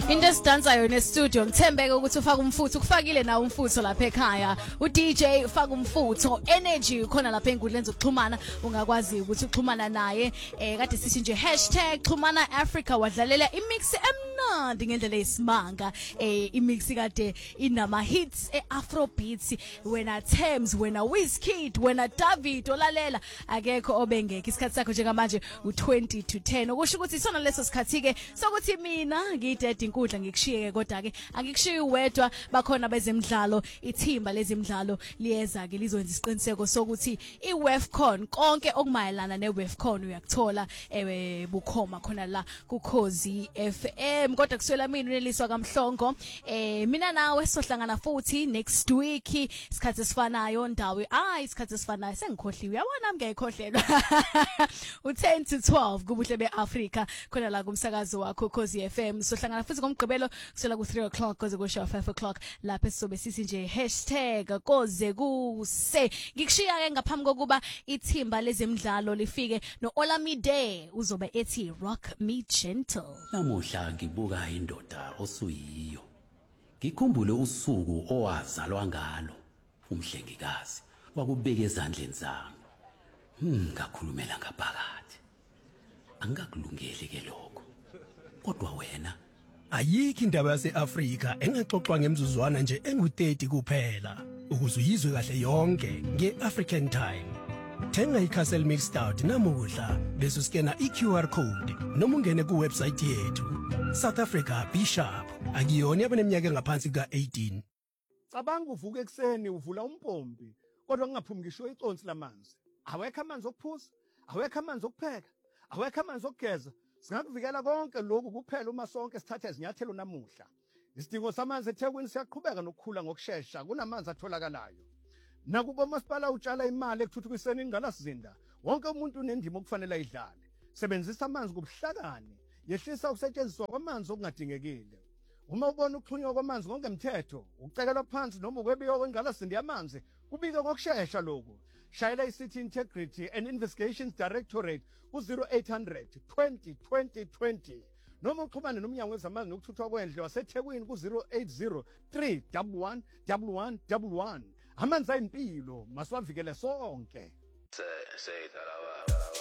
Into esidansayo ne-studio ngithembeke ukuthi ufaka umfutho ukufakile nawo umfutho lapha ekhaya u-DJ ufaka umfutho energy khona lapha enkundleni zokuxhumana ungakwazi ukuthi uxhumana naye kade sithi nje #xhumana_Africa wadlalela imix emnandi ngendlela eyisimanga imix kade inama hits eafrobeats wena Thames wena Wizkid wena David olalela akekho obengeke isikhathi sakho njengamanje u20 to 10 okusho ukuthi isona leso sikhathi ke sokuthi mina ngidede inkundla ngikushiye kodwa ke angikushiyi wedwa bakhona bezemidlalo ithimba lezemidlalo liyeza ke lizokwenza isiqiniseko sokuthi iWefcon konke okumayelana neWefcon uyakuthola bukhoma khona la kuKhozi FM kodwa kuswela mina uneliswa kaMhlongo mina nawe sohlangana futhi next week isikhathi esifanayo ndawo isikhathi esifanayo sengikhohliwe uyabona ngiyayikhohlelwa u10 to 12 kubuhle beAfrica khona la kumsakazo wakho Khosi FM sohlangana futhi ngomgqibelo kusela ku3 o'clock koze kusho 5 o'clock lapha sizobe sithi nje #koze kuse ngikushiya ke ngaphambi kokuba ithimba lezemidlalo lifike noOlamide uzobe ethi rock me gentle. Namuhla ngibuka indoda osuyiyo ngikhumbule usuku owazalwa ngalo umhlengikazi wakubeka ezandleni zami ngakhulumela ngaphakathi angakulungele ke lokho kodwa wena ayikho indaba yaseAfrika engaxoxwa ngemzuzwana nje engu30 kuphela ukuze uyizwe kahle yonke ngeAfrican Time. Thenga iCastle Mixed Out namuhla bese uskena iQR code noma ungene kuwebsite yethu South Africa Bishop akuyona yabaneminyaka engaphansi ka18. Cabanga uvuka ekseni uvula umpompi kodwa ungaphumi ngisho iconsi lamanzi. Awekho amanzi okuphuza, awekho amanzi okupheka, awekho amanzi okugeza. Singakuvikela konke lokhu kuphela uma sonke sithatha izinyathelo namuhla. Isidingo samanzi eThekwini siyaqhubeka nokukhula ngokusheshsha kunamanzi atholakalayo. Nakuba umasipala utshala imali ekuthuthukiseni ingqalasizinda, wonke umuntu unendima okufanele ayidlale. Sebenzisa amanzi ngobuhlakani, yehlisa ukusetshenziswa kwamanzi okungadingekile. Uma ubona ukuxhunywa kwamanzi ngongemthetho, ukucekelwa phansi noma ukwebiwa kwengqalasizinda yamanzi, kubike ngokusheshsha lokhu. Shayela iCity Integrity and Investigations Directorate ku0800 20 20 20 noma uxhumane nomnyango wezamanzi nokuthuthwa kwendle waseThekwini ku080 311 1111. Amanzi ayimpilo masiwavikele sonke. Say that